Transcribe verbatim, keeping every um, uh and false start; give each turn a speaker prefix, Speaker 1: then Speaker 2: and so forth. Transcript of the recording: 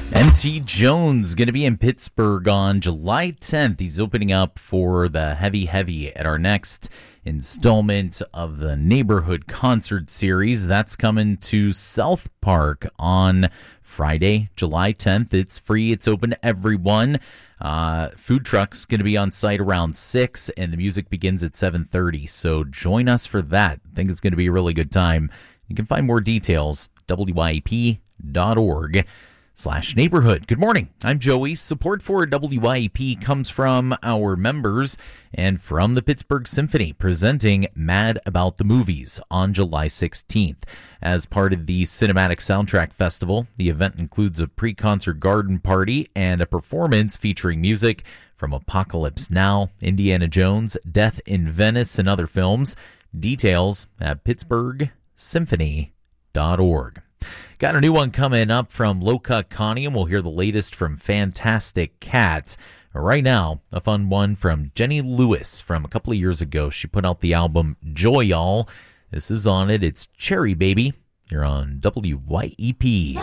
Speaker 1: M T Jones going to be in Pittsburgh on July tenth. He's opening up for the Heavy Heavy at our next installment of the Neighborhood Concert Series. That's coming to South Park on Friday, July tenth. It's free. It's open to everyone. Uh, food truck's going to be on site around six, and the music begins at seven thirty. So join us for that. I think it's going to be a really good time. You can find more details, W Y E P dot org. slash neighborhood. Good morning. I'm Joey. Support for W Y E P comes from our members and from the Pittsburgh Symphony, presenting Mad About the Movies on July sixteenth. As part of the Cinematic Soundtrack Festival, the event includes a pre-concert garden party and a performance featuring music from Apocalypse Now, Indiana Jones, Death in Venice, and other films. Details at pittsburgh symphony dot org. Got a new one coming up from Low Cut Connie, and we'll hear the latest from Fantastic Cat. Right now, a fun one from Jenny Lewis from a couple of years ago. She put out the album Joy Y'all. This is on it. It's Cherry Baby. You're on W Y E P.